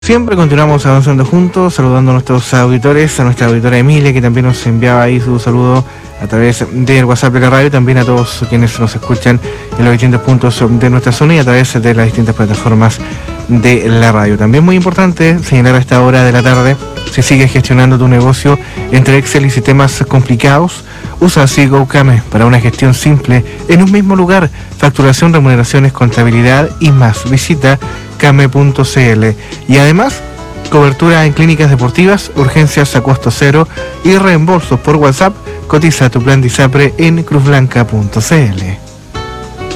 Siempre continuamos avanzando juntos, saludando a nuestros auditores, a nuestra auditora Emilia, que también nos enviaba ahí su saludo a través del WhatsApp de la radio, también a todos quienes nos escuchan en los distintos puntos de nuestra zona y a través de las distintas plataformas de la radio. También muy importante señalar a esta hora de la tarde, si sigues gestionando tu negocio entre Excel y sistemas complicados, usa así GoCame para una gestión simple en un mismo lugar, facturación, remuneraciones, contabilidad y más. Visita came.cl y además cobertura en clínicas deportivas, urgencias a costo cero y reembolsos por WhatsApp. Cotiza tu plan de ISAPRE en cruzblanca.cl.